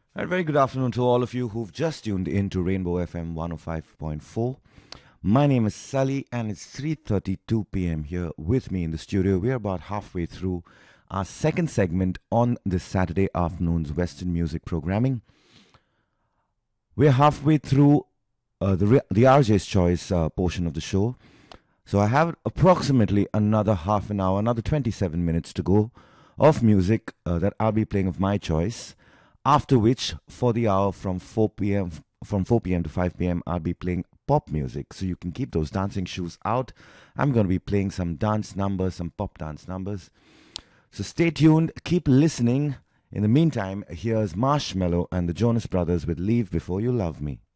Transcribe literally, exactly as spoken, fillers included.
A very good afternoon to all of you who've just tuned in to Rainbow F M one oh five point four. My name is Sully and it's three thirty-two p m here with me in the studio. We're about halfway through our second segment on this Saturday afternoon's Western music programming. We're halfway through uh, the, re- the R J's Choice uh, portion of the show. So I have approximately another half an hour, another twenty-seven minutes to go of music uh, that I'll be playing of my choice. After which, for the hour from four p m from four p m to five p m, I'll be playing pop music. So you can keep those dancing shoes out. I'm going to be playing some dance numbers, some pop dance numbers. So stay tuned, keep listening. In the meantime, here's Marshmello and the Jonas Brothers with Leave Before You Love Me.